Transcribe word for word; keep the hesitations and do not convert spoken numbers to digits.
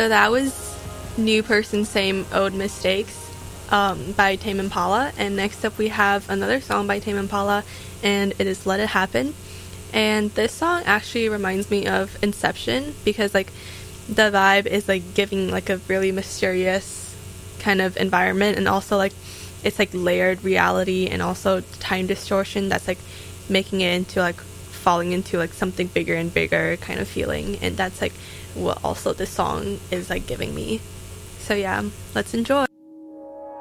So that was New Person Same Old Mistakes um, by Tame Impala. And next up we have another song by Tame Impala, and it is Let It Happen. And this song actually reminds me of Inception, because like the vibe is like giving like a really mysterious kind of environment, and also like it's like layered reality and also time distortion that's like making it into like falling into like something bigger and bigger kind of feeling. And that's like what also this song is like giving me. So yeah, let's enjoy.